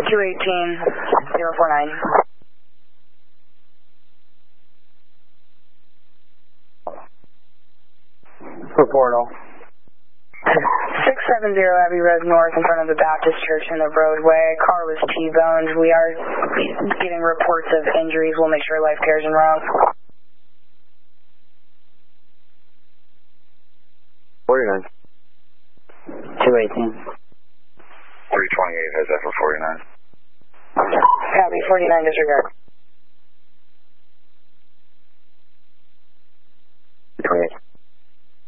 218-049. Report all. 670 Abbey Road North in front of the Baptist Church in the roadway. Car was T-boned. We are getting reports of injuries. We'll make sure life care is en route. 49. 218. 328 has that for 49. Copy, 49 disregard.